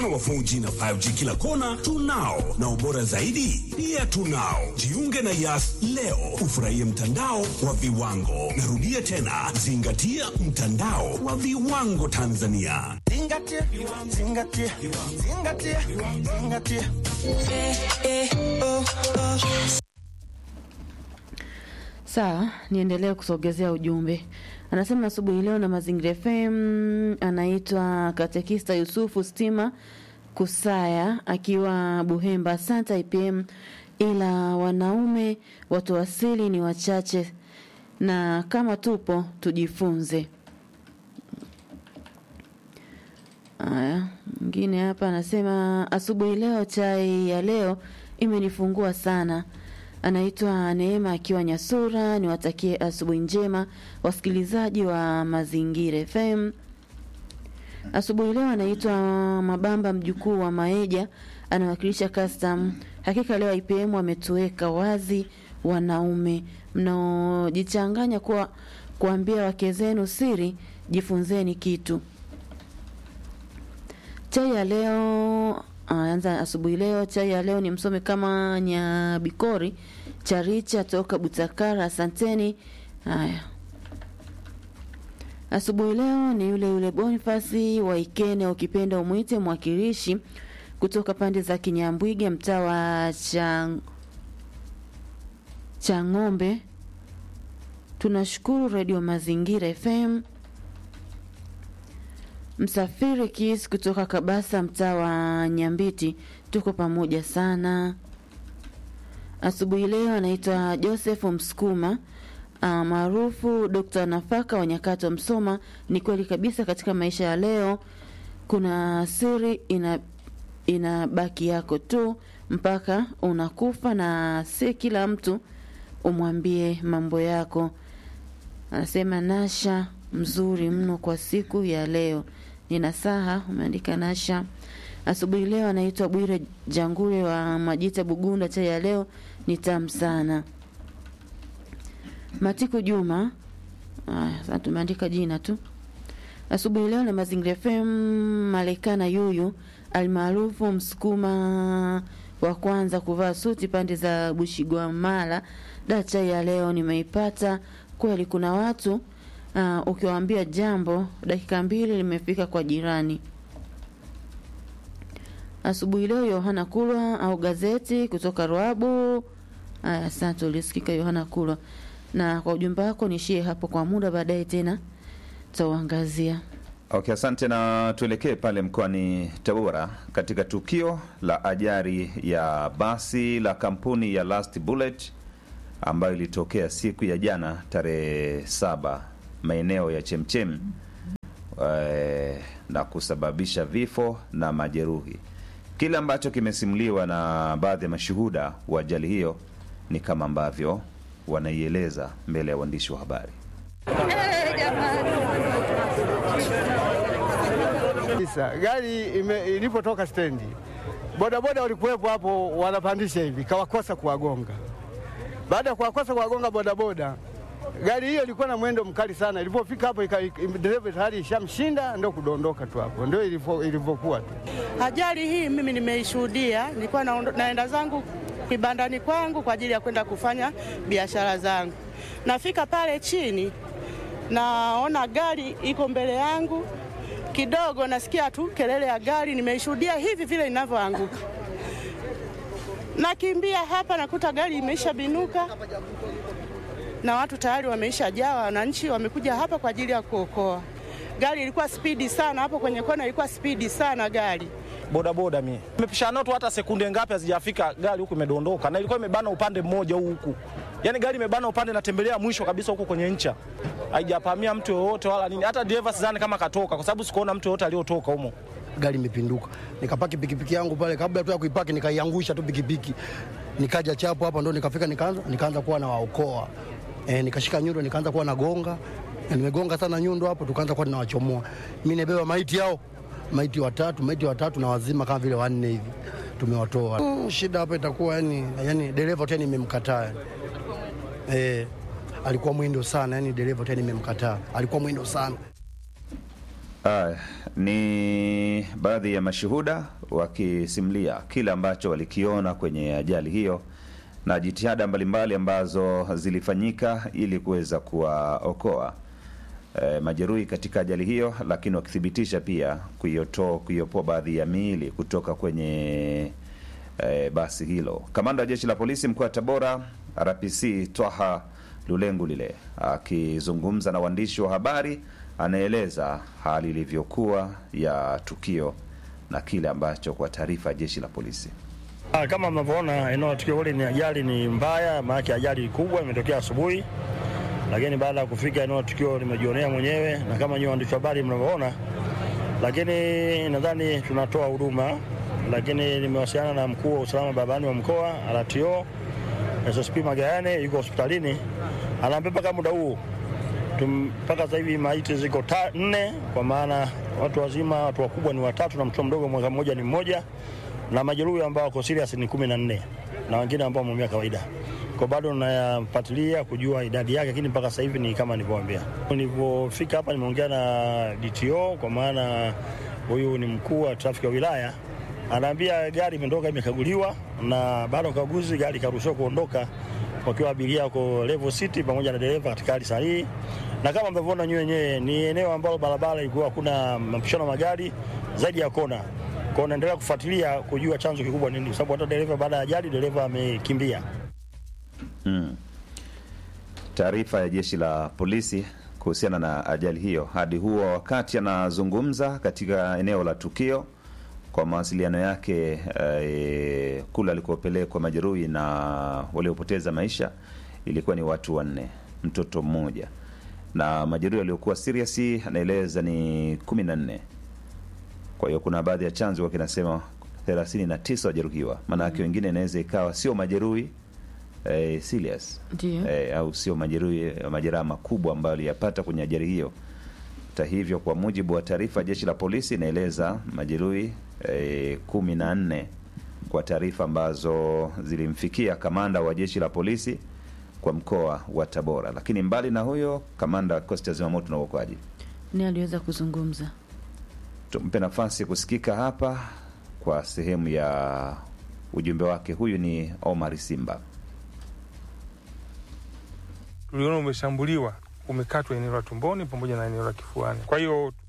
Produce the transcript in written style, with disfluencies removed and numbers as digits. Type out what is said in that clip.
Mfano wa 4G na 5G kila kona tunao, na ubora zaidi pia tunao. Jiunge na Yas leo ufurahie mtandao wa viwango. Narudia tena, zingatia mtandao wa viwango Tanzania. Zingatia, zingatia, zingatia, zingatia. Sawa, niendelee kusogezea ujumbe. Anasema asubuhi leo na Mazingira FM, anaitwa Katekista Yusufu Stima Kusaya akiwa Buhemba. Asante IPM, ila wanaume watu asili ni wachache, na kama tupo tujifunze. Aya, mwingine hapa anasema asubuhi leo chai ya leo imenifungua sana. Anaitwa Neema akiwa Nyasura. Niwatakie asubuhi njema wasikilizaji wa Mazingira FM. Asubuhi leo anaitwa Mabamba mjukuu wa Maeja, anawakilisha custom. Hakika leo IPM wametuweka wazi wanaume mnaojichanganya kuambia wake zenu siri, jifunzeni kitu. Chai ya leo anza asubuhi leo. Chai ya leo ni msome kama Nyabikori Charicha toka Butakara. Asanteni. Haya. Asubuhi leo ni yule Bonifasi wa Ikene, ukipenda umuite mwakilishi kutoka pande za Kinyambwige, mtaa wa Changombe. Tunashukuru Radio Mazingira FM. Msafiri Kis kutoka Kabasa, mtaa wa Nyambiti, tuko pamoja sana. Asubuhi leo anaitwa Joseph Msukuma maarufu Dr. Nafaka wa Nyakato Msoma. Ni kweli kabisa, katika maisha ya leo kuna siri inabaki yako tu mpaka unakufa, na si kila mtu umwambie mambo yako. Anasema Nasha mzuri mno kwa siku ya leo. Nina saha, umeandika Nasha. Asubuhi leo anaitwa Bwire Jangure wa Majita Bugunda. Chai ya leo ni tamu sana. Matiko Juma. Sasa tumeandika jina tu. Asubuhi leo na Mazingira FM, Malekana Yuyu almaarufu Msukuma wa kwanza kuvaa suti pande za Bushigwamala. Chai ya leo nimeipata kweli. Kuna watu ukiwaambia jambo dakika 2 limefika kwa jirani. Asubuhi leo Yohana Kulwa au gazeti kutoka Ruabu. Asante, ulisikika Yohana Kulwa. Na kwa ujumbe wako nishie hapo kwa muda, baadaye tena tutaangazia. Okay, asante, na tuelekee pale mkoani Tabora katika tukio la ajali ya basi la kampuni ya Last Bullet ambayo ilitokea siku ya jana tarehe 7 maeneo ya Chemchem na kusababisha vifo na majeruhi. Kile ambacho kimesimuliwa na baadhi ya mashuhuda wa ajali hiyo ni kama ambavyo wanaieleza mbele ya waandishi wa habari. Gari ilipotoka stendi, bodaboda walikuwepo hapo wanapandisha hivi, kawakosa kuwagonga. Baada ya kuwakosa kuwagonga bodaboda, gari hiyo ilikuwa na mwendo mkali sana. Ilipofika hapo dereva tayari ishamshinda, ndio kudondoka tu hapo. Ndio ilivyokuwa tu. Ajali hii mimi nimeishuhudia. Nilikuwa naenda zangu kibandani kwangu kwa ajili ya kwenda kufanya biashara zangu. Nafika pale chini, naona gari iko mbele yangu. Kidogo nasikia tu kelele ya gari, nimeishuhudia hivi vile inavyoanguka. Nakimbia hapa, nakuta gari imeisha binuka na watu tayari wameisha jaa. Wananchi wamekuja hapa kwa ajili ya kuokoa. Gari ilikuwa spidi sana hapo kwenye kona, ilikuwa spidi sana gari. Bodaboda mimi nimepishana nao tu hata sekunde ngapi hazijafika, gari huku imedondoka, na ilikuwa imebana upande mmoja huku. Yaani gari imebana upande na tembelea mwisho kabisa huko kwenye ncha. Haijapamia mtu yoyote wala nini. Hata driver sidhani kama katoka, kwa sababu sikuona mtu yoyote aliyotoka humo. Gari imepinduka. Nikapaki pikipiki yangu pale, kabla tu ya kuipaki nikaiangusha tu pikipiki. Nikaja chapo hapa ndo nikafika nikaanza kuwa na waokoa. Nikashika nyundo nikaanza kuwa nagonga. Nimegonga sana nyundo hapo, tukaanza kuwa tunawachomoa. Mimi nebeba maiti yao. Maiti watatu na wazima kama vile 4 hivi. Tumewatoa. Shida hapa itakuwa yani dereva tena nimemkataa. Alikuwa mwindo sana, yani dereva tena nimemkataa. Alikuwa mwindo sana. Ni baadhi ya mashuhuda wakisimulia kile ambacho walikiona kwenye ajali hiyo na jitihada mbalimbali ambazo zilifanyika ili kuweza kuwaokoa majeruhi katika ajali hiyo, lakini wakithibitisha pia kuiopoa baadhi ya miili kutoka kwenye basi hilo. Kamanda wa jeshi la polisi mkoa wa Tabora RPC Twaha Lulengu lile akizungumza na waandishi wa habari anaeleza hali ilivyokuwa ya tukio na kile ambacho kwa taarifa ya jeshi la polisi. Kama mnavyoona eneo la tukio hili ni ajali ni mbaya, maana ajali kubwa imetokea asubuhi. Lakini baada ya kufika eneo la tukio nimejionea mwenyewe na kama nyinyi waandishi wa habari mnavyoona. Lakini nadhani tunatoa huduma, lakini nimewasiliana na mkuu wa usalama barabarani wa mkoa RTO SSP Magayane, yuko hospitalini. Anaambia mpaka muda huu mpaka sasa hivi maiti ziko 4, kwa maana watu wazima, watu wakubwa ni 3 na mtoto mdogo mwaka mmoja ni mmoja, na majeruhi ambao wako serious ni 14 na wengine ambao wameumia kawaida. Kwa bado tunayafuatilia kujua idadi yake, lakini mpaka sasa hivi ni kama nilivyowaambia. Nilipofika hapa nimeongea na DTO, kwa maana huyu ni mkuu wa trafiki wa wilaya. Anaambia gari imetoka imekaguliwa na baada ya ukaguzi gari karuhusiwa kuondoka wakiwa abiria wako level city pamoja na dereva katika hali sahihi. Na kama mnavyoona nyinyi wenyewe ni eneo ambalo barabara ilikuwa kuna mapishano magari zaidi ya kona. Kwa naendelea kufuatilia kujua chanzo kikubwa nini, kwa sababu hata dereva baada ya ajali dereva amekimbia. Taarifa ya jeshi la polisi kuhusiana na ajali hiyo. Hadi huo wakati anazungumza katika eneo la tukio, kwa mawasiliano yake kule alikopelekwa majeruhi na waliopoteza maisha ilikuwa ni watu 4, mtoto mmoja, na majeruhi waliokuwa serious anaeleza ni 14. Kwa hiyo kuna baadhi ya chanzo kinasema 39 wajeruhiwa, maana yake wengine inaweza ikawa sio majeruhi serious au sio majeruhi majeraha makubwa ambayo aliyapata kwenye ajali hiyo. Hata hivyo, kwa mujibu wa taarifa ya jeshi la polisi inaeleza majeruhi 14 kwa taarifa ambazo zilimfikia kamanda wa jeshi la polisi kwa mkoa wa Tabora. Lakini mbali na huyo, kamanda wa kikosi cha zimamoto na uokoaji ni aliweza kuzungumza. Tumpe nafasi kusikika hapa kwa sehemu ya ujumbe wake. Huyu ni Omar Simba. Tuliona umeshambuliwa, umekatwa eneo la tumboni pamoja na eneo la kifuani. Kwa hiyo